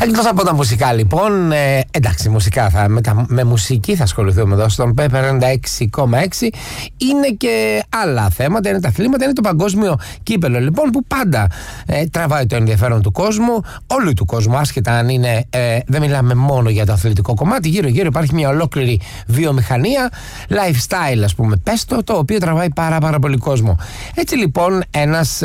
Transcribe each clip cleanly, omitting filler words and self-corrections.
Εκτός από τα μουσικά, λοιπόν, εντάξει, μουσικά με μουσική θα ασχοληθούμε εδώ στον Pepper 96,6. Είναι και άλλα θέματα, είναι τα αθλήματα, είναι το παγκόσμιο κύπελο, λοιπόν, που πάντα τραβάει το ενδιαφέρον του κόσμου, όλου του κόσμου, άσχετα αν είναι, δεν μιλάμε μόνο για το αθλητικό κομμάτι, γύρω-γύρω υπάρχει μια ολόκληρη βιομηχανία, lifestyle, ας πούμε, πες το οποίο τραβάει πάρα πολύ κόσμο. Έτσι, λοιπόν, ένας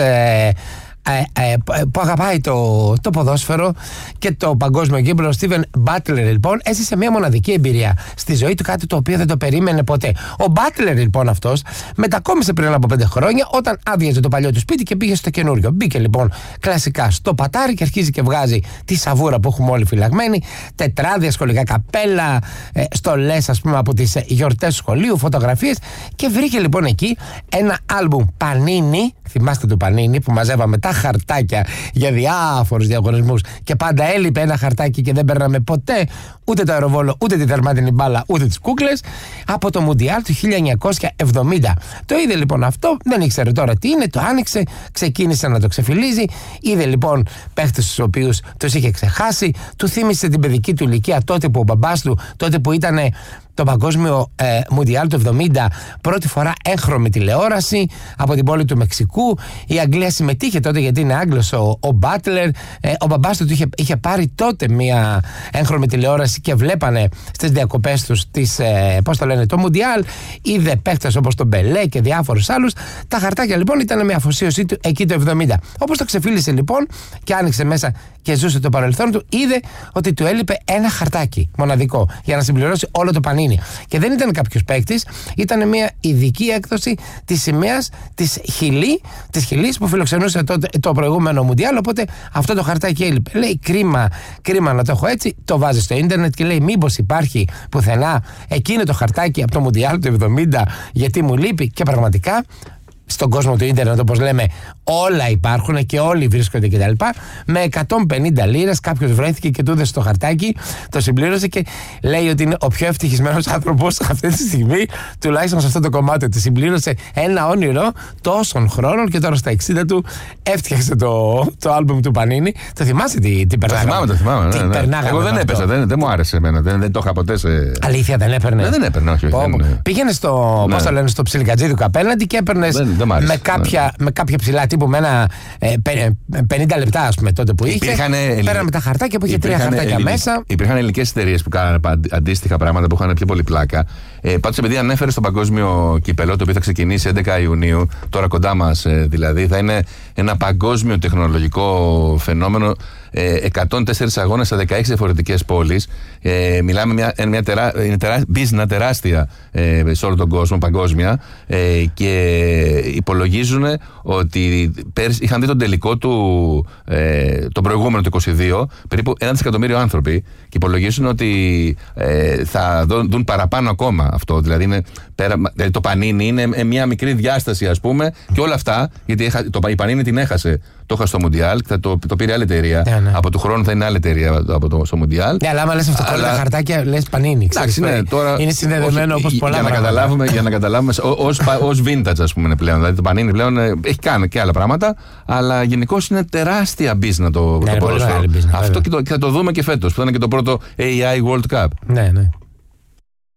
που αγαπάει το ποδόσφαιρο και το παγκόσμιο κύπελλο, ο Στίβεν Μπάτλερ, λοιπόν, έζησε μια μοναδική εμπειρία στη ζωή του, κάτι το οποίο δεν το περίμενε ποτέ. Ο Μπάτλερ, λοιπόν, αυτός μετακόμισε πριν από 5 χρόνια, όταν άδειαζε το παλιό του σπίτι και πήγε στο καινούριο. Μπήκε, λοιπόν, κλασικά στο πατάρι και αρχίζει και βγάζει τη σαβούρα που έχουμε όλοι φυλαγμένοι, τετράδια, σχολικά καπέλα, στολές, ας πούμε, από τις γιορτές του σχολείου, φωτογραφίες, και βρήκε, λοιπόν, εκεί ένα άλμπουμ Πανίνι. Θυμάστε το Πανίνι που μαζεύαμε τα χαρτάκια για διάφορους διαγωνισμούς και πάντα έλειπε ένα χαρτάκι και δεν παίρναμε ποτέ ούτε το αεροβόλο, ούτε τη δερμάτινη μπάλα, ούτε τις κούκλες, από το Μουντιάλ του 1970. Το είδε, λοιπόν, αυτό, δεν ήξερε τώρα τι είναι, το άνοιξε, ξεκίνησε να το ξεφυλίζει, είδε, λοιπόν, παίχτες τους οποίους τους είχε ξεχάσει, του θύμισε την παιδική του ηλικία, τότε που ο μπαμπάς του, τότε που ήταν το παγκόσμιο Μουντιάλ του 70, πρώτη φορά έγχρωμη τηλεόραση από την πόλη του Μεξικού. Η Αγγλία συμμετείχε τότε, γιατί είναι Άγγλος ο Μπάτλερ. Ο μπαμπάς του είχε πάρει τότε μια έγχρωμη τηλεόραση και βλέπανε στις διακοπές τους το Μουντιάλ. Είδε παίχτες όπως τον Μπελέ και διάφορους άλλους. Τα χαρτάκια, λοιπόν, ήταν μια αφοσίωσή του εκεί το 70. Όπως το ξεφύλισε, λοιπόν, και άνοιξε μέσα και ζούσε το παρελθόν του, είδε ότι του έλειπε ένα χαρτάκι μοναδικό για να συμπληρώσει όλο το Πανίνι. Και δεν ήταν κάποιος παίκτης, ήταν μια ειδική έκδοση της σημαίας της Χιλής που φιλοξενούσε το προηγούμενο Μουντιάλ. Οπότε αυτό το χαρτάκι έλειπε. Λέει, κρίμα να το έχω έτσι. Το βάζει στο ίντερνετ και λέει, μήπως υπάρχει πουθενά εκείνο το χαρτάκι από το Μουντιάλ του 70, γιατί μου λείπει. Και πραγματικά στον κόσμο του ίντερνετ, όπως λέμε, όλα υπάρχουν και όλοι βρίσκονται κτλ. Με 150 λίρες κάποιος βρέθηκε και του έδωσε το χαρτάκι, το συμπλήρωσε και λέει ότι είναι ο πιο ευτυχισμένος άνθρωπος αυτή τη στιγμή, τουλάχιστον σε αυτό το κομμάτι, ότι συμπλήρωσε ένα όνειρο τόσων χρόνων και τώρα στα 60 του έφτιαξε το άλμπουμ του Πανίνι. Το θυμάσαι τι περνάγαμε? Το θυμάμαι. Εγώ δεν έπαιζα, δεν μου άρεσε εμένα, δεν το είχα ποτέ σε... Αλήθεια, δεν έπαιρνε? Δεν έπαιρνε, όχι. Πήγαινε στο ψιλικατζίδι του απέναντι και έπαιρνε με κάποια ψηλά τύπου με ένα 50 λεπτά, ας πούμε, τότε που είχε. Πέραμε τα χαρτάκια που είχε 3 χαρτάκια μέσα. Υπήρχαν ελληνικές εταιρείες που κάνανε αντίστοιχα πράγματα που είχαν πιο πολύ πλάκα. Πάντως, επειδή ανέφερε στο παγκόσμιο κύπελλο, το οποίο θα ξεκινήσει 11 Ιουνίου, τώρα κοντά μας δηλαδή, θα είναι ένα παγκόσμιο τεχνολογικό φαινόμενο. 104 αγώνες σε 16 διαφορετικές πόλεις. Μιλάμε είναι business τεράστια σε όλο τον κόσμο, παγκόσμια, και υπολογίζουν ότι πέρσι είχαν δει τον τελικό του τον προηγούμενο του 22 περίπου 1 δισεκατομμύριο άνθρωποι, και υπολογίζουν ότι θα δουν παραπάνω ακόμα αυτό. Δηλαδή το Πανίνι είναι μια μικρή διάσταση, ας πούμε, και όλα αυτά, γιατί η Πανίνι την έχασε. Το είχα στο Μουντιάλ, το πήρε άλλη εταιρεία. Ναι. Από του χρόνου θα είναι άλλη εταιρεία στο Μουντιάλ. Ναι, αλλά άμα λες αυτό τα χαρτάκια, λες Πανίνι. Είναι συνδεδεμένο όπως πολλά πράγματα. Για να καταλάβουμε, ως vintage, ας πούμε, πλέον. Δηλαδή το Πανίνι πλέον έχει κάνει και άλλα πράγματα, αλλά γενικώς είναι τεράστια business το ποδόσφαιρο. Αυτό και θα το δούμε και φέτος, που θα είναι και το πρώτο AI World Cup. Ναι.